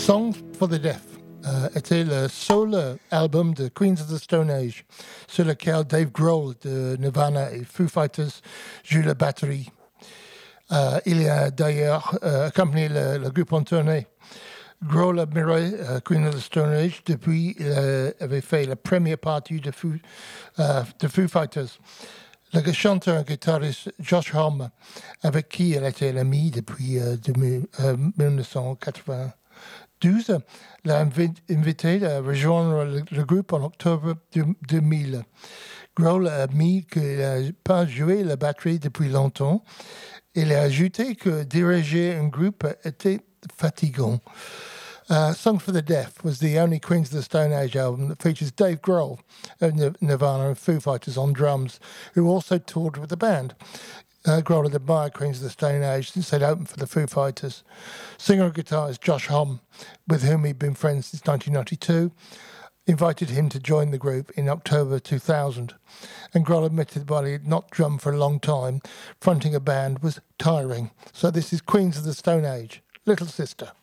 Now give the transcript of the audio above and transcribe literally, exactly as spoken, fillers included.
Songs for the Deaf euh, était le seul album de Queens of the Stone Age sur lequel Dave Grohl de Nirvana et Foo Fighters joue la batterie. Euh, il a d'ailleurs euh, accompagné le, le groupe en tournée. Grohl admirait euh, Queen of the Stone Age depuis qu'il euh, avait fait la première partie de Foo, euh, de Foo Fighters. Le chanteur et guitariste Josh Homme, avec qui elle était l'ami depuis euh, de, euh, dix-neuf cent quatre-vingt-douze, l'a invité à rejoindre le, le groupe en octobre deux mille. Grohl a admis qu'il n'a pas joué la batterie depuis longtemps. Il a ajouté que diriger un groupe était fatigant. Uh, Song for the Deaf was the only Queens of the Stone Age album that features Dave Grohl of Nirvana and Foo Fighters on drums, who also toured with the band. Uh, Grohl had admired Queens of the Stone Age since they'd opened for the Foo Fighters. Singer and guitarist Josh Homme, with whom he'd been friends since nineteen ninety-two, invited him to join the group in October two thousand. And Grohl admitted while he had not drummed for a long time, fronting a band was tiring. So this is Queens of the Stone Age, Little Sister.